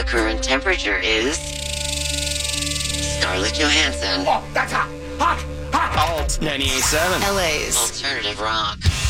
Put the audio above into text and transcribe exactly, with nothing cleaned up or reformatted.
The current temperature is... Scarlett Johansson. Oh, that's hot. Hot. Hot. Alt ninety-eight point seven. L A's alternative rock.